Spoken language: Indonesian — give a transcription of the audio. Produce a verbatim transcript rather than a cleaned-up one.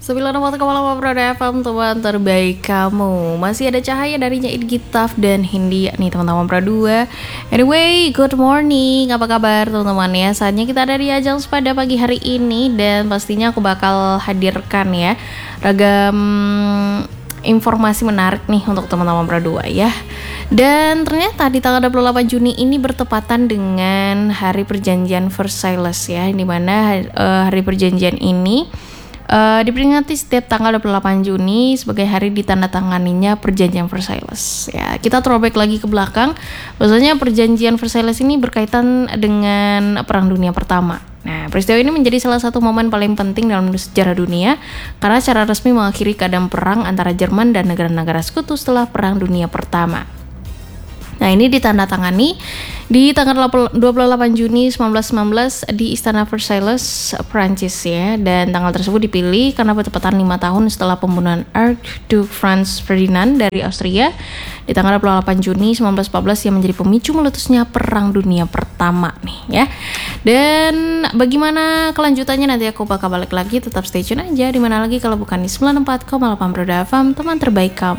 sembilan puluh empat koma delapan Prada F M, teman terbaik kamu. Masih ada cahaya darinya Idgitaf dan Hindia nih teman-teman Prada dua. Anyway, good morning. Apa kabar teman-teman ya? Saatnya kita ada di Ajang pada pagi hari ini. Dan pastinya aku bakal hadirkan ya ragam informasi menarik nih untuk teman-teman Prada dua ya. Dan ternyata di tanggal dua puluh delapan Juni ini bertepatan dengan Hari Perjanjian Versailles ya, dimana uh, Hari Perjanjian ini Uh, diperingati setiap tanggal dua puluh delapan Juni sebagai hari ditandatanganinya Perjanjian Versailles. Ya, kita throwback lagi ke belakang. Bahwasanya Perjanjian Versailles ini berkaitan dengan Perang Dunia Pertama. Nah, peristiwa ini menjadi salah satu momen paling penting dalam sejarah dunia karena secara resmi mengakhiri keadaan perang antara Jerman dan negara-negara sekutu setelah Perang Dunia Pertama. Nah, ini ditandatangani di tanggal dua puluh delapan Juni seribu sembilan ratus sembilan belas di Istana Versailles, Prancis ya. Dan tanggal tersebut dipilih karena bertepatan lima tahun setelah pembunuhan Archduke Franz Ferdinand dari Austria di tanggal dua puluh delapan Juni seribu sembilan ratus empat belas yang menjadi pemicu meletusnya Perang Dunia Pertama nih ya. Dan bagaimana kelanjutannya nanti aku bakal balik lagi, tetap stay tune aja. Dimana lagi kalau bukan di sembilan puluh empat koma delapan Prada F M, teman terbaik kamu.